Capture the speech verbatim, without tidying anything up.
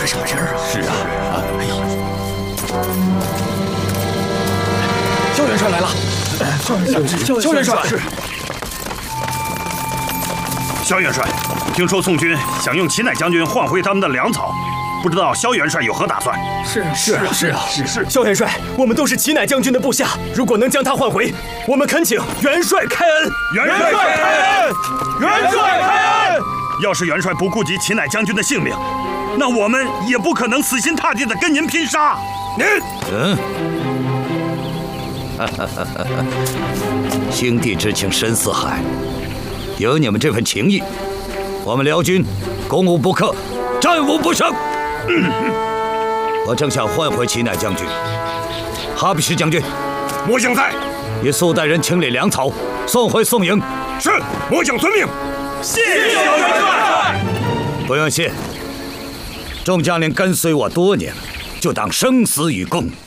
这什么人啊？ 是啊， 哎呀，萧元帅来了！萧萧元帅是。 萧元帅，听说宋军想用齐乃将军换回他们的粮草，不知道萧元帅有何打算？ 是是啊是啊是是。萧元帅，我们都是齐乃将军的部下，如果能将他换回，我们恳请元帅开恩。 元帅开恩！元帅开恩！要是元帅不顾及齐乃将军的性命，那我们也不可能死心塌地的跟您拼杀。您， 嗯，兄弟之情深似海，有你们这份情谊，我们辽军攻无不克，战无不胜。嗯、我正想换回齐乃将军，哈比什将军， 末将在， 与苏代人清理粮草，送回宋营。 是，末将遵命。 谢谢萧元帅。 不用谢，众将领跟随我多年了，就当生死与共。